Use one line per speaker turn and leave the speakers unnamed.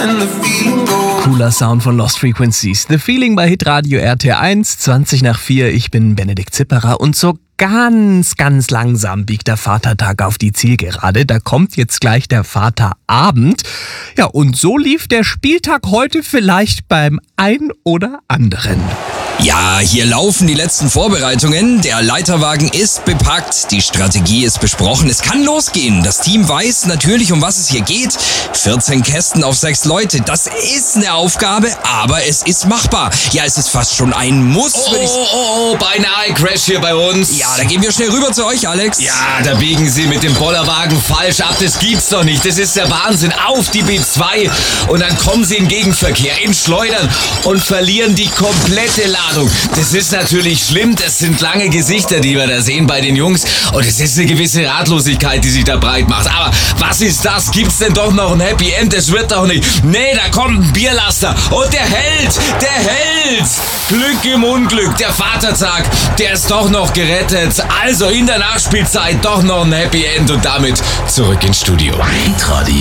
Cooler Sound von Lost Frequencies. The Feeling bei Hitradio RT1, 20:04. Ich bin Benedikt Zipperer und so ganz langsam biegt der Vatertag auf die Zielgerade. Da kommt jetzt gleich der Vaterabend. Ja, und so lief der Spieltag heute vielleicht beim ein oder anderen.
Ja, hier laufen die letzten Vorbereitungen. Der Leiterwagen ist bepackt, die Strategie ist besprochen. Es kann losgehen. Das Team weiß natürlich, um was es hier geht. 14 Kästen auf 6 Leute. Das ist eine Aufgabe, aber es ist machbar. Ja, es ist fast schon ein Muss.
Beinahe Crash hier bei uns.
Ja, da gehen wir schnell rüber zu euch, Alex.
Ja, da biegen sie mit dem Bollerwagen falsch ab. Das gibt's doch nicht. Das ist der Wahnsinn. Auf die B2 und dann kommen sie in Gegenverkehr, in Schleudern und verlieren die komplette Ladung. Das ist natürlich schlimm. Das sind lange Gesichter, die wir da sehen bei den Jungs. Und es ist eine gewisse Ratlosigkeit, die sich da breit macht. Aber was ist das? Gibt's denn doch noch ein Happy End? Das wird doch nicht. Nee, da kommt ein Bierlaster. Und der hält. Glück im Unglück. Der Vatertag, der ist doch noch gerettet. Also in der Nachspielzeit doch noch ein Happy End und damit zurück ins Studio.
Hitradio